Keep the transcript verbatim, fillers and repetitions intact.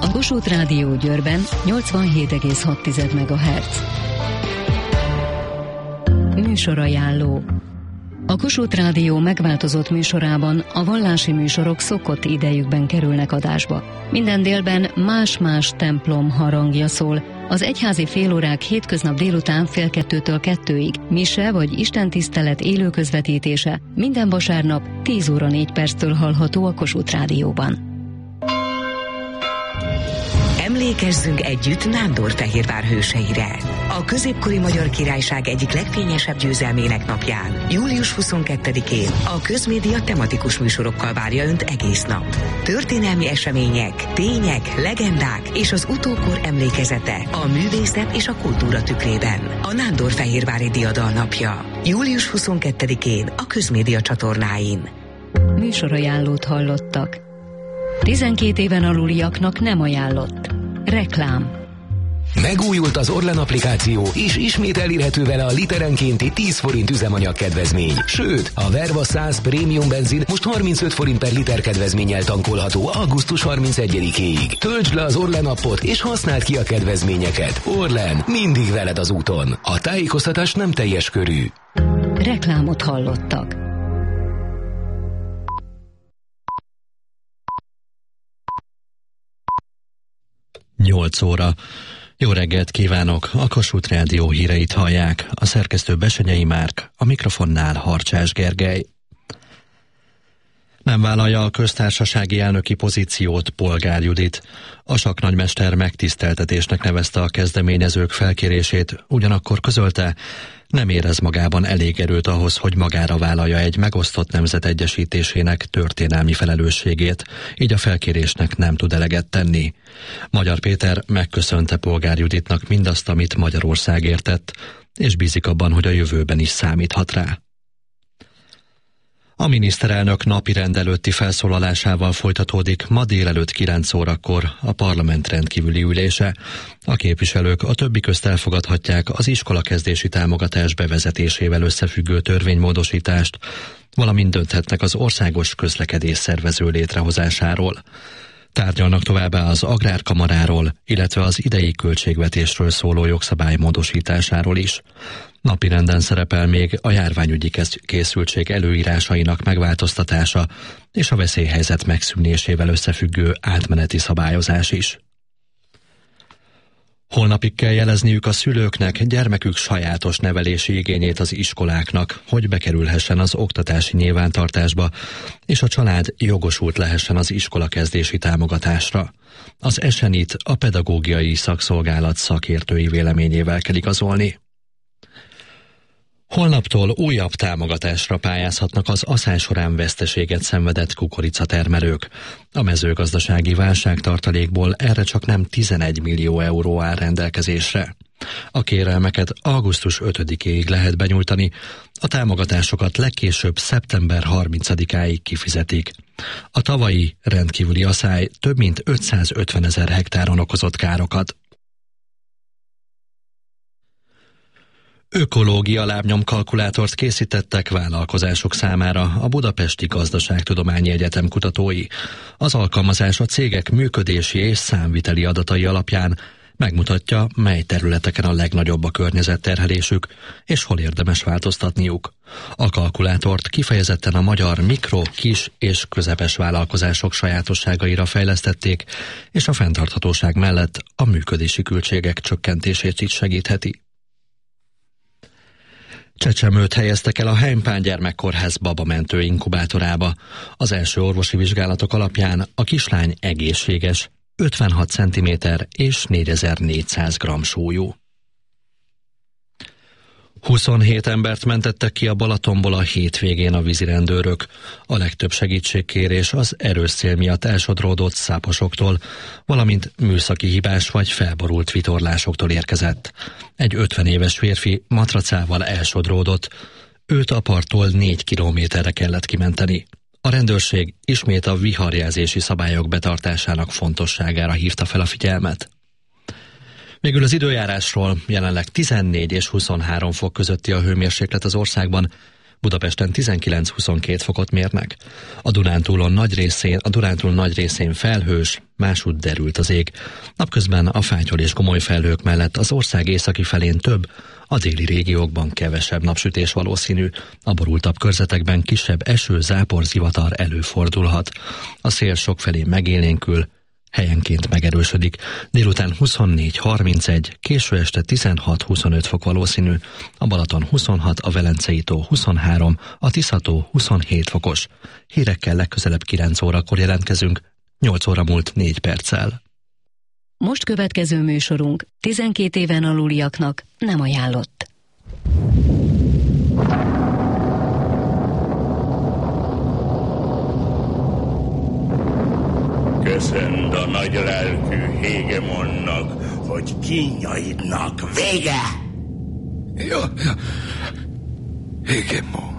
A Kossuth Rádió Győrben nyolcvanhét egész hat megahertz. Műsorajánló. A Kossuth Rádió megváltozott műsorában a vallási műsorok szokott idejükben kerülnek adásba. Minden délben más-más templom harangja szól. Az egyházi félórák hétköznap délután fél kettőtől kettőig, mise vagy istentisztelet élő közvetítése minden vasárnap tíz óra négy perctől hallható a Kossuth Rádióban. Emlékezzünk együtt Nándorfehérvár hőseire. A középkori Magyar Királyság egyik legfényesebb győzelmének napján, július huszonkettedikén a Közmédia tematikus műsorokkal várja Önt egész nap. Történelmi események, tények, legendák és az utókor emlékezete a művészet és a kultúra tükrében. A Nándorfehérvári Diadal napja, július huszonkettedikén a Közmédia csatornáin. Műsorajánlót hallottak. tizenkét éven aluliaknak nem ajánlott. Reklám. Megújult az Orlen applikáció, és ismét elérhető vele a literenkénti tíz forint üzemanyag kedvezmény. Sőt, a Verva száz prémium benzin most harmincöt forint per liter kedvezménnyel tankolható augusztus harmincegyedikéig. Töltsd le az Orlen appot, és használd ki a kedvezményeket. Orlen, mindig veled az úton. A tájékoztatás nem teljes körű. Reklámot hallottak. nyolc óra. Jó reggelt kívánok! A Kossuth Rádió híreit hallják. A szerkesztő Besenyei Márk, a mikrofonnál Harcsás Gergely. Nem vállalja a köztársasági elnöki pozíciót Polgár Judit. A saknagymester megtiszteltetésnek nevezte a kezdeményezők felkérését, ugyanakkor közölte, nem érez magában elég erőt ahhoz, hogy magára vállalja egy megosztott nemzet egyesítésének történelmi felelősségét, így a felkérésnek nem tud eleget tenni. Magyar Péter megköszönte Polgár Juditnak mindazt, amit Magyarországért tett, és bízik abban, hogy a jövőben is számíthat rá. A miniszterelnök napirend előtti felszólalásával folytatódik ma délelőtt kilenc órakor a parlament rendkívüli ülése. A képviselők a többi közt elfogadhatják az iskolakezdési támogatás bevezetésével összefüggő törvénymódosítást, valamint dönthetnek az országos közlekedés szervező létrehozásáról. Tárgyalnak továbbá az Agrárkamaráról, illetve az idei költségvetésről szóló jogszabály módosításáról is. Napirenden szerepel még a járványügyi készültség előírásainak megváltoztatása és a veszélyhelyzet megszűnésével összefüggő átmeneti szabályozás is. Holnapig kell jelezniük a szülőknek gyermekük sajátos nevelési igényét az iskoláknak, hogy bekerülhessen az oktatási nyilvántartásba, és a család jogosult lehessen az iskolakezdési támogatásra. Az esenit a pedagógiai szakszolgálat szakértői véleményével kell igazolni. Holnaptól újabb támogatásra pályázhatnak az aszás során veszteséget szenvedett kukoricatermelők. A mezőgazdasági válságtartalékból erre csak nem tizenegy millió euró áll rendelkezésre. A kérelmeket augusztus ötödikéig lehet benyújtani, a támogatásokat legkésőbb szeptember harmincadikáig kifizetik. A tavalyi rendkívüli aszály több mint ötszázötven ezer hektáron okozott károkat. Ökológia lábnyomkalkulátort készítettek vállalkozások számára a Budapesti Gazdaságtudományi Egyetem kutatói. Az alkalmazás a cégek működési és számviteli adatai alapján megmutatja, mely területeken a legnagyobb a környezetterhelésük, és hol érdemes változtatniuk. A kalkulátort kifejezetten a magyar mikro, kis és közepes vállalkozások sajátosságaira fejlesztették, és a fenntarthatóság mellett a működési költségek csökkentését is segítheti. Csecsemőt helyeztek el a Heimpán Gyermekkórház babamentő inkubátorába. Az első orvosi vizsgálatok alapján a kislány egészséges, ötvenhat centiméter és négyezer-négyszáz gramm súlyú. huszonhét embert mentettek ki a Balatonból a hétvégén a vízirendőrök. A legtöbb segítségkérés az erős cél miatt elsodródott száposoktól, valamint műszaki hibás vagy felborult vitorlásoktól érkezett. Egy ötven éves férfi matracával elsodródott, őt a parttól négy kilométerre kellett kimenteni. A rendőrség ismét a viharjelzési szabályok betartásának fontosságára hívta fel a figyelmet. Végül az időjárásról: jelenleg tizennégy és huszonhárom fok közötti a hőmérséklet az országban, Budapesten tizenkilenc-huszonkét fokot mérnek. A Dunántúlon nagy részén, a Dunántúl nagy részén felhős, másútt derült az ég. Napközben a fátyol és gomoly felhők mellett az ország északi felén több, a déli régiókban kevesebb napsütés valószínű, a borultabb körzetekben kisebb eső, zápor, zivatar előfordulhat. A szél sokfelé megélénkül, helyenként megerősödik. Délután huszonnégy harmincegy, késő este tizenhat-huszonöt fok valószínű, a Balaton huszonhat, a Velencei tó huszonhárom, a Tisza-tó huszonhét fokos. Hírekkel legközelebb kilenc órakor jelentkezünk, nyolc óra múlt négy perccel. Most következő műsorunk tizenkét éven aluliaknak nem ajánlott. Köszönd a nagy lelkű Hégemonnak, hogy kínjaidnak vége! Ja, ja. Hégemon.